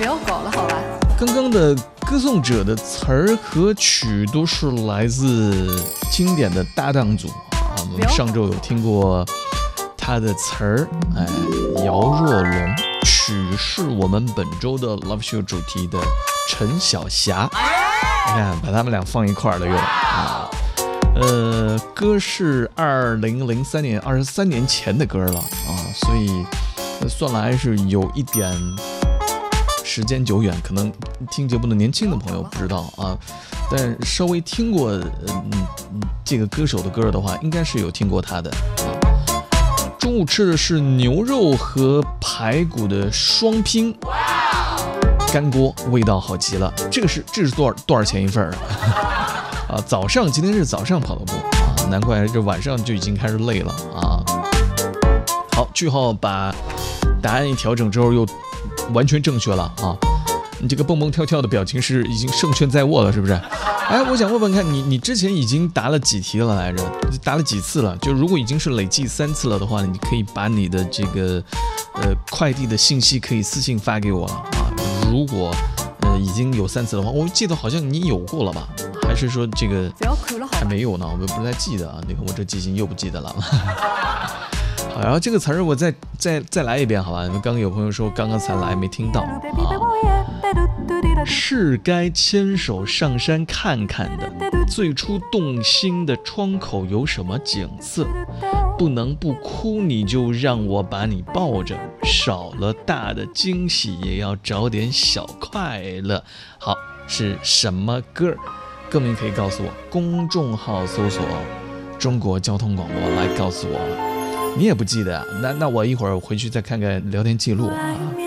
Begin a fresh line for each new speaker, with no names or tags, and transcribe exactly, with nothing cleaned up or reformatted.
不要搞了，好吧。
刚刚的歌颂者的词儿和曲都是来自经典的搭档组啊，我们上周有听过他的词儿，哎，姚若龙，曲是我们本周的 Love Show 主题的陈小霞，你看把他们俩放一块儿了又啊。呃，歌是二零零三年，二十三年前的歌了啊，所以算来是有一点时间久远，可能听节目的年轻的朋友不知道啊，但稍微听过嗯这个歌手的歌的话，应该是有听过他的啊。中午吃的是牛肉和排骨的双拼干锅，味道好极了。这个是这是多少多少钱一份啊？啊，早上今天是早上跑的步啊，难怪这晚上就已经开始累了啊。好，句号把答案一调整之后又完全正确了啊！你这个蹦蹦跳跳的表情是已经胜券在握了，是不是？哎，我想问问看你，你之前已经答了几题了来着？答了几次了？就如果已经是累计三次了的话，你可以把你的这个呃快递的信息可以私信发给我了啊。如果呃已经有三次的话，我记得好像你有过了吧？还是说这个还没有呢？我不太记得啊。你看我这记性又不记得了。好，然后这个词儿我再再再来一遍，好吧？刚刚有朋友说刚刚才来没听到啊。是该牵手上山看看的，最初动心的窗口有什么景色？不能不哭，你就让我把你抱着，少了大的惊喜，也要找点小快乐。好，是什么歌？歌名可以告诉我，公众号搜索中国交通广播来告诉我。你也不记得啊？那那我一会儿回去再看看聊天记录啊。